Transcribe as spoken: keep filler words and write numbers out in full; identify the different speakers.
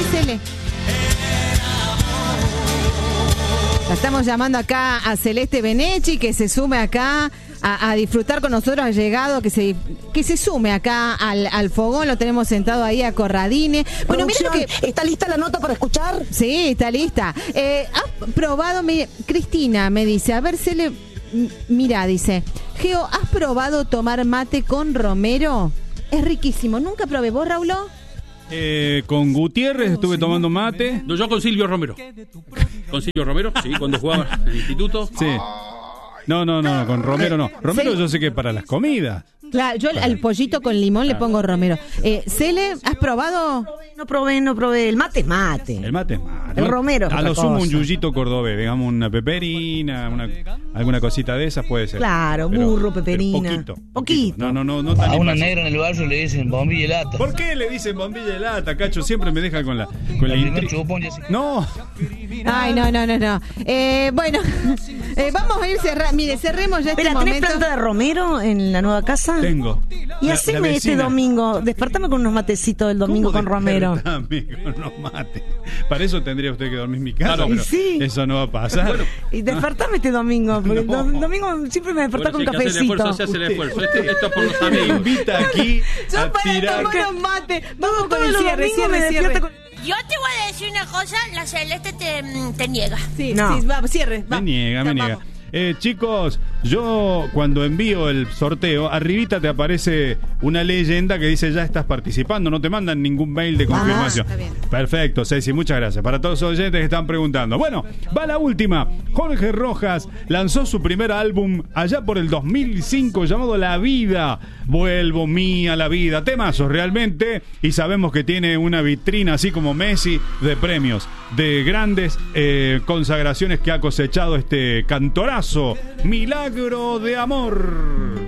Speaker 1: Cele. La estamos llamando acá a Celeste Benechi, que se sume acá a, a disfrutar con nosotros. Ha llegado, que se que se sume acá al, al fogón. Lo tenemos sentado ahí a Corradine. Bueno, mira que...
Speaker 2: ¿Está lista la nota para escuchar?
Speaker 1: Sí, está lista. Eh, ¿Has probado? Me... Cristina me dice, a ver, Cele... Mira, dice, Geo, ¿has probado tomar mate con romero? Es riquísimo. Nunca probé. ¿Vos, Raulo?
Speaker 3: Eh, con Gutiérrez estuve tomando mate.
Speaker 4: No, yo con Silvio Romero. Con Silvio Romero, sí, cuando jugaba en el instituto.
Speaker 3: Sí. No, no, no, con Romero no. Romero yo sé que para las comidas.
Speaker 1: Claro, yo al, al pollito con limón le pongo romero. Eh, Cele, ¿has probado?
Speaker 2: No probé, no probé. El mate es mate.
Speaker 3: El mate es mate.
Speaker 2: El romero es
Speaker 3: A
Speaker 2: otra
Speaker 3: lo sumo
Speaker 2: cosa.
Speaker 3: un yuyito cordobés, digamos una peperina, una, alguna cosita de esas puede ser.
Speaker 2: Claro,
Speaker 3: Pero-
Speaker 2: burro, peperina.
Speaker 3: pero poquito,
Speaker 2: Poquito.
Speaker 3: No, no, no, no tan
Speaker 5: A una
Speaker 3: invasivo.
Speaker 5: negra en el barrio le dicen bombilla y lata.
Speaker 3: ¿Por qué le dicen bombilla de lata, Cacho? Siempre me deja con la con la
Speaker 5: El primer
Speaker 3: intri-
Speaker 5: chupón ya se...
Speaker 3: No,
Speaker 1: Ay, no, no, no, no. Eh, bueno, eh, vamos a ir cerrando. Mire, cerremos ya este
Speaker 2: Espera, ¿tenés
Speaker 1: momento.
Speaker 2: planta de romero en la nueva casa?
Speaker 3: tengo.
Speaker 2: Y
Speaker 3: La-
Speaker 2: haceme
Speaker 3: la
Speaker 2: este
Speaker 3: vecina.
Speaker 2: domingo. Despertame con unos matecitos del domingo
Speaker 3: ¿Cómo
Speaker 2: con romero.
Speaker 3: despertame con los mates? Para eso tendría usted que dormir en mi casa,
Speaker 4: Claro,
Speaker 3: pero
Speaker 2: sí.
Speaker 3: eso no va a pasar.
Speaker 2: Y despertame este domingo. Porque
Speaker 3: No.
Speaker 2: el domingo siempre me despertás
Speaker 4: Bueno,
Speaker 2: con
Speaker 4: sí, que hace el esfuerzo,
Speaker 2: cafecito.
Speaker 4: se hace el
Speaker 3: Usted-
Speaker 4: esfuerzo. Esto, esto es por los
Speaker 3: Me
Speaker 4: amigos.
Speaker 3: invita aquí
Speaker 1: Yo
Speaker 3: a
Speaker 1: para
Speaker 3: tirar.
Speaker 1: tomar los mates. Vamos con
Speaker 2: Todos
Speaker 1: el
Speaker 2: los
Speaker 1: cierre,
Speaker 2: domingos
Speaker 1: cierre,
Speaker 2: me
Speaker 1: cierre.
Speaker 2: despierta con...
Speaker 6: Yo te voy a decir una cosa, la Celeste te, te niega.
Speaker 1: Sí,
Speaker 2: No.
Speaker 1: sí, vamos, cierre.
Speaker 3: Me
Speaker 1: vamos.
Speaker 3: niega, me
Speaker 1: Ya,
Speaker 3: niega.
Speaker 1: vamos.
Speaker 3: Eh, chicos, yo cuando envío el sorteo, arribita te aparece una leyenda que dice ya estás participando, no te mandan ningún mail de confirmación.
Speaker 1: está bien.
Speaker 3: Perfecto, Ceci, muchas gracias. Para todos los oyentes que están preguntando. Bueno, va la última. Jorge Rojas lanzó su primer álbum allá por el dos mil cinco llamado La Vida. Vuelvo mía la vida. Temazos realmente. Y sabemos que tiene una vitrina así como Messi de premios, de grandes eh, consagraciones que ha cosechado este cantorazo. Milagro de amor.